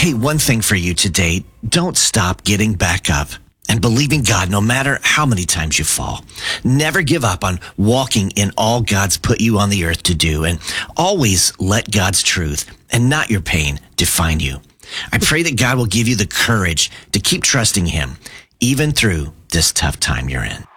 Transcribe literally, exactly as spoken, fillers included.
Hey, one thing for you today, don't stop getting back up and believing God no matter how many times you fall. Never give up on walking in all God's put you on the earth to do, and always let God's truth and not your pain define you. I pray that God will give you the courage to keep trusting him even through this tough time you're in.